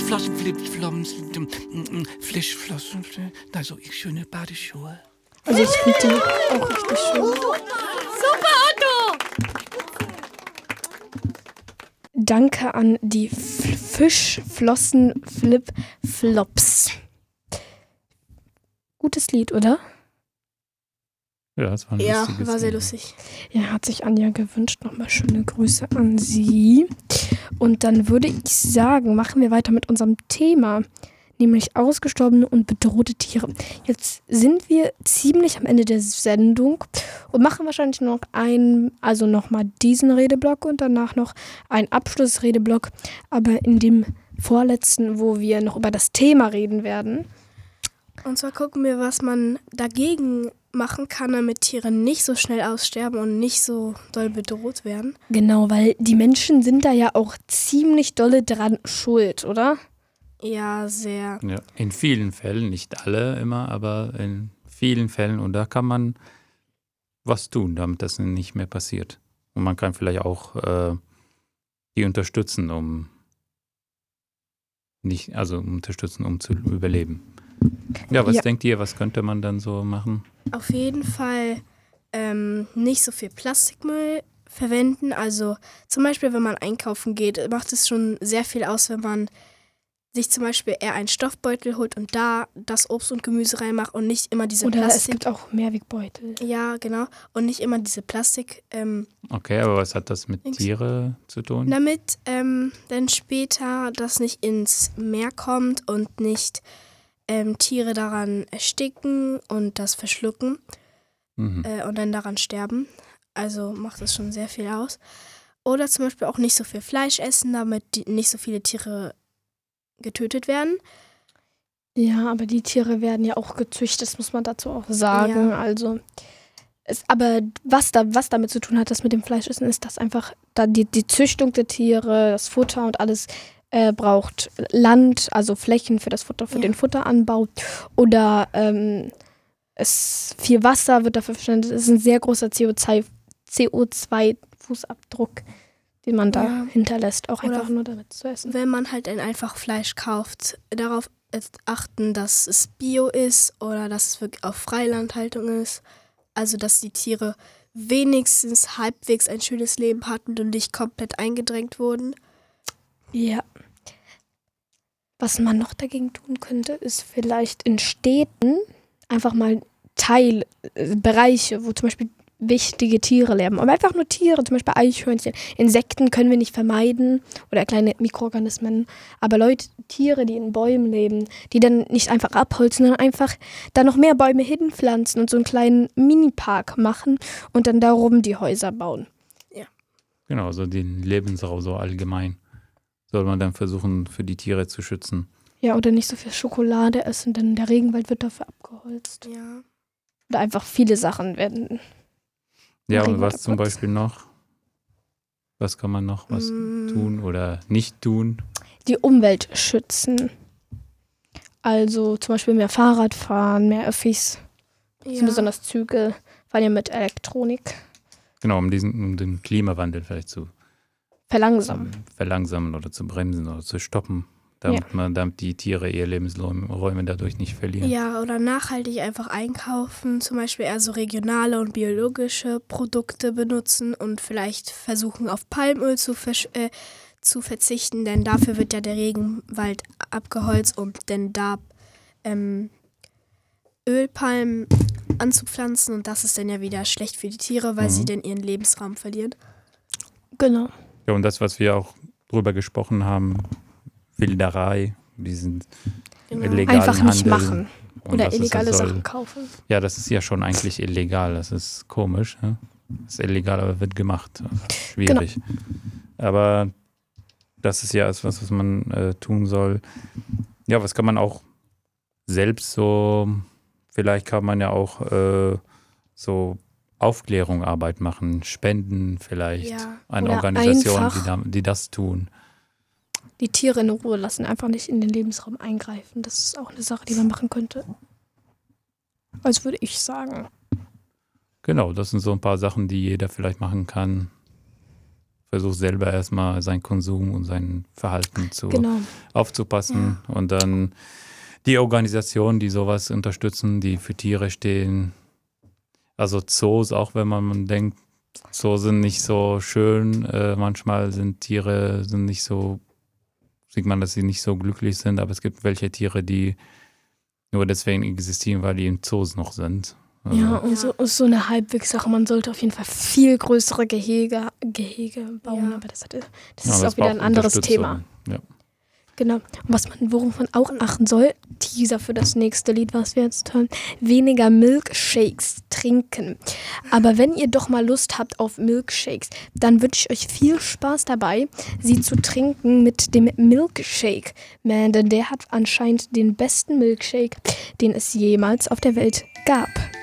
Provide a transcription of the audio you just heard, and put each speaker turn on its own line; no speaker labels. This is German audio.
Fischflossen, Fischflossen, also ich schöne Badeschuhe.
Also ich finde die auch richtig schön.
Super, Otto!
Danke an die Fischflossen Flip-Flops. Gutes Lied, oder?
Ja, das war ein lustiges
war sehr
Lied.
lustig.
Ja, hat sich Anja gewünscht. Nochmal schöne Grüße an sie. Und dann würde ich sagen, machen wir weiter mit unserem Thema, nämlich ausgestorbene und bedrohte Tiere. Jetzt sind wir ziemlich am Ende der Sendung und machen wahrscheinlich noch nochmal diesen Redeblock und danach noch einen Abschlussredeblock. Aber in dem vorletzten, wo wir noch über das Thema reden werden.
Und zwar gucken wir, was man dagegen machen kann, damit Tiere nicht so schnell aussterben und nicht so doll bedroht werden.
Genau, weil die Menschen sind da ja auch ziemlich dolle dran schuld, oder?
Ja, sehr.
Ja, in vielen Fällen, nicht alle immer, aber in vielen Fällen. Und da kann man was tun, damit das nicht mehr passiert. Und man kann vielleicht auch die unterstützen, um zu überleben. Ja, was denkt ihr, was könnte man dann so machen?
Auf jeden Fall nicht so viel Plastikmüll verwenden. Also zum Beispiel, wenn man einkaufen geht, macht es schon sehr viel aus, wenn man sich zum Beispiel eher einen Stoffbeutel holt und da das Obst und Gemüse reinmacht und nicht immer diese
Oder
Plastik.
es gibt auch Mehrwegbeutel.
Ja, genau. Und nicht immer diese Plastik.
Okay, aber was hat das mit Tiere zu tun?
Damit dann später das nicht ins Meer kommt und nicht Tiere daran ersticken und das verschlucken und dann daran sterben. Also macht das schon sehr viel aus. Oder zum Beispiel auch nicht so viel Fleisch essen, damit nicht so viele Tiere getötet werden.
Ja, aber die Tiere werden ja auch gezüchtet, das muss man dazu auch sagen.
Ja.
Also, aber was damit zu tun hat, das mit dem Fleischessen, ist, dass einfach da die Züchtung der Tiere, das Futter und alles braucht Land, also Flächen für das Futter, für den Futteranbau. Oder viel Wasser wird dafür verwendet. Es ist ein sehr großer CO2-Fußabdruck, den man da hinterlässt, auch einfach nur damit zu essen.
Wenn man halt einfach Fleisch kauft, darauf achten, dass es Bio ist oder dass es wirklich auf Freilandhaltung ist. Also, dass die Tiere wenigstens halbwegs ein schönes Leben hatten und nicht komplett eingedrängt wurden.
Ja. Was man noch dagegen tun könnte, ist vielleicht in Städten einfach mal Teilbereiche, wo zum Beispiel wichtige Tiere leben. Aber einfach nur Tiere, zum Beispiel Eichhörnchen. Insekten können wir nicht vermeiden oder kleine Mikroorganismen. Aber Tiere, die in Bäumen leben, die dann nicht einfach abholzen, sondern einfach da noch mehr Bäume hinpflanzen und so einen kleinen Mini-Park machen und dann darum die Häuser bauen.
Ja.
Genau, so den Lebensraum so allgemein. Soll man dann versuchen, für die Tiere zu schützen.
Ja, oder nicht so viel Schokolade essen, denn der Regenwald wird dafür abgeholzt.
Ja.
Oder einfach viele Sachen werden.
Ja, und was zum Beispiel noch? Was kann man noch tun oder nicht tun?
Die Umwelt schützen. Also zum Beispiel mehr Fahrrad fahren, mehr Öffis. Besonders Züge fahren ja mit Elektronik.
Genau, um den Klimawandel vielleicht zu verlangsamen oder zu bremsen oder zu stoppen, damit die Tiere ihre Lebensräume dadurch nicht verlieren.
Ja, oder nachhaltig einfach einkaufen, zum Beispiel eher so regionale und biologische Produkte benutzen und vielleicht versuchen auf Palmöl zu verzichten, denn dafür wird ja der Regenwald abgeholzt, um denn da Ölpalmen anzupflanzen und das ist dann ja wieder schlecht für die Tiere, weil sie dann ihren Lebensraum verlieren.
Genau.
Ja, und das, was wir auch drüber gesprochen haben, Wilderei, diesen illegalen
einfach nicht
Handel.
machen oder illegale
Sachen
Sachen kaufen.
Ja, das ist ja schon eigentlich illegal. Das ist komisch. Ne? Das ist illegal, aber wird gemacht. Schwierig. Genau. Aber das ist ja etwas, was man tun soll. Ja, was kann man auch selbst so, vielleicht kann man ja auch so Aufklärungsarbeit machen, Spenden vielleicht an Organisationen, die das tun.
Die Tiere in Ruhe lassen, einfach nicht in den Lebensraum eingreifen. Das ist auch eine Sache, die man machen könnte. Also würde ich sagen.
Genau, das sind so ein paar Sachen, die jeder vielleicht machen kann. versucht selber erstmal seinen Konsum und sein Verhalten aufzupassen. Und dann die Organisationen, die sowas unterstützen, die für Tiere stehen. Also Zoos, auch wenn man denkt, Zoos sind nicht so schön. Manchmal sind Tiere nicht so, sieht man, dass sie nicht so glücklich sind, aber es gibt welche Tiere, die nur deswegen existieren, weil die in Zoos noch sind. Also,
Ja, und so eine Halbwegssache. Man sollte auf jeden Fall viel größere Gehege bauen, aber das ist auch wieder ein anderes Thema.
Ja.
Genau. Und worauf man auch achten soll, Teaser für das nächste Lied, was wir jetzt hören, weniger Milkshakes trinken. Aber wenn ihr doch mal Lust habt auf Milkshakes, dann wünsche ich euch viel Spaß dabei, sie zu trinken mit dem Milkshake Man, denn der hat anscheinend den besten Milkshake, den es jemals auf der Welt gab.